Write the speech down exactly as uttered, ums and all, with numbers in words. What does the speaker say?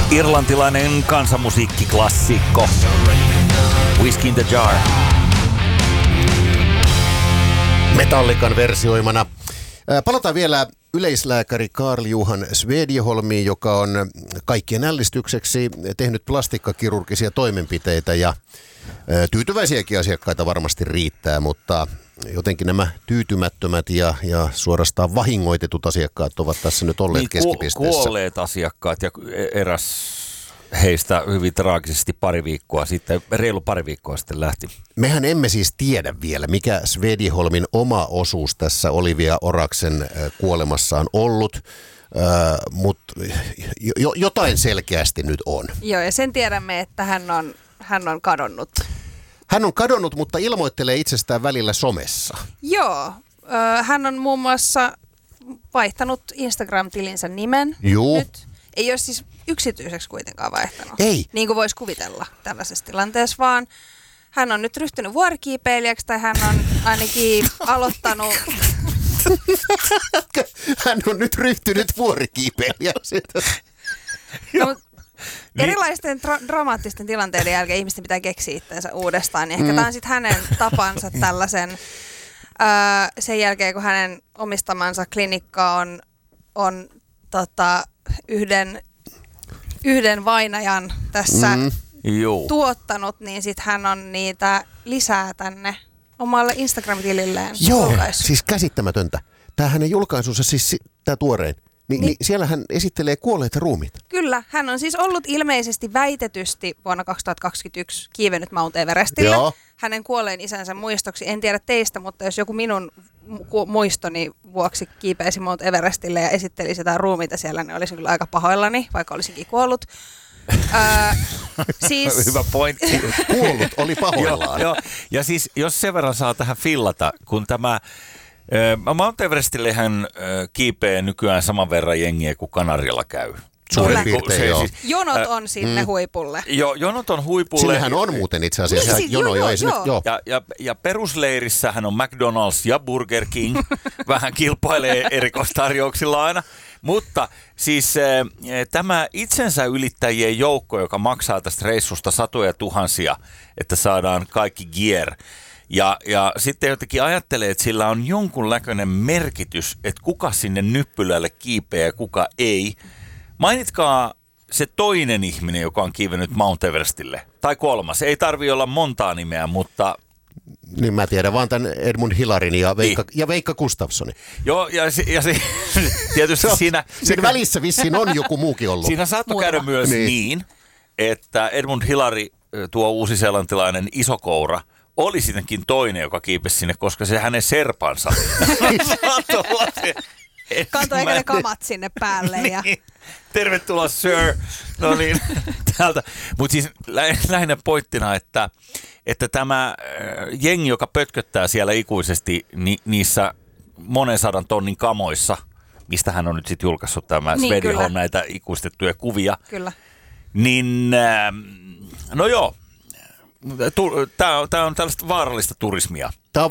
Irlantilainen kansanmusiikkiklassikko. Whiskey in the Jar. Metallican versioimana. Palataan vielä yleislääkäri Carl-Johan Svedjeholmiin, joka on kaikkien ällistykseksi tehnyt plastikkakirurgisia toimenpiteitä ja tyytyväisiäkin asiakkaita varmasti riittää, mutta jotenkin nämä tyytymättömät ja, ja suorastaan vahingoitetut asiakkaat ovat tässä nyt olleet niin, keskipisteessä. Kuolleet asiakkaat ja eräs heistä hyvin traagisesti pari viikkoa sitten, reilu pari viikkoa sitten lähti. Mehän emme siis tiedä vielä, mikä Svedjeholmin oma osuus tässä Olivia Oraksen kuolemassa on ollut, äh, mutta jo, jotain selkeästi nyt on. Joo, ja sen tiedämme, että hän on, hän on kadonnut. Hän on kadonnut, mutta ilmoittelee itsestään välillä somessa. Joo, äh, hän on muun muassa vaihtanut Instagram-tilinsä nimen. Juu. Nyt. Ei ole siis yksityiseksi kuitenkaan vaihtanut. Ei. Niin kuin voisi kuvitella tällaisessa tilanteessa, vaan hän on nyt ryhtynyt vuorikiipeilijäksi tai hän on ainakin aloittanut... Hän on nyt ryhtynyt vuorikiipeilijäksi. No, erilaisten tra- dramaattisten tilanteiden jälkeen ihmisten pitää keksiä itsensä uudestaan. Niin ehkä mm. tämä on sitten hänen tapansa tällaisen, öö, sen jälkeen kun hänen omistamansa klinikka on, on tota, yhden, yhden vainajan tässä mm. tuottanut, niin sitten hän on niitä lisää tänne omalle Instagram-tililleen. Joo, julkaissut. Siis käsittämätöntä. Tämä hänen julkaisunsa, siis tämä tuorein, niin, niin. niin siellä hän esittelee kuolleita ruumiita. Kyllä, hän on siis ollut ilmeisesti väitetysti vuonna kaksituhattakaksikymmentäyksi kiivennyt Mount Everestille. Joo. Hänen kuolleen isänsä muistoksi, en tiedä teistä, mutta jos joku minun mu- muistoni vuoksi kiipeisi Mount Everestille ja esittelisi jotain ruumiita siellä, niin olisin kyllä aika pahoillani, vaikka olisinkin kuollut. Öö, siis... Hyvä pointti. Kuollut oli pahoillaan. Joo, jo. Ja siis jos sen verran saa tähän fillata, kun tämä Mount Everestillehän kiipeää nykyään saman verran jengiä kuin Kanarialla käy. Suurin piirtein, joo. Siis, jonot on sinne mm. huipulle. Joo, jonot on huipulle. Sinnehän on muuten itse asiassa niin, jono. joo, jo, joo, ei joo. Nyt, joo. Ja, ja, ja perusleirissähän on McDonald's ja Burger King. Vähän kilpailee erikoistarjouksilla aina. Mutta siis eh, tämä itsensä ylittäjien joukko, joka maksaa tästä reissusta satoja tuhansia, että saadaan kaikki gear. Ja, ja sitten jotenkin ajattelee, että sillä on jonkunlainen merkitys, että kuka sinne nyppylälle kiipeää ja kuka ei. Mainitkaa se toinen ihminen, joka on kiivennyt Mount Everestille. Tai kolmas. Ei tarvitse olla montaa nimeä, mutta... Niin mä tiedän vaan tämän Edmund Hillarin ja Veikka, niin. ja Veikka Gustafssonin. Joo, ja, se, ja se, tietysti no, siinä... Siinä välissä vissiin on joku muukin ollut. Siinä saattoi käydä myös niin. niin, että Edmund Hillary, tuo uusiseelantilainen isokoura, oli sittenkin toinen, joka kiipesi sinne, koska se hänen serpansa saattoi olla se... Kantoi eikä ne kamat sinne päälle. Ja... niin. Tervetuloa, sir. No niin, täältä. Mutta siis lä- lähinnä pointtina, että, että tämä äh, jengi, joka pötköttää siellä ikuisesti ni- niissä monen sadan tonnin kamoissa, mistä hän on nyt sitten julkaissut tämä niin, Svedjeholm näitä ikuistettuja kuvia. Kyllä. Niin, äh, no joo, tu- tämä on, on tällaista vaarallista turismia.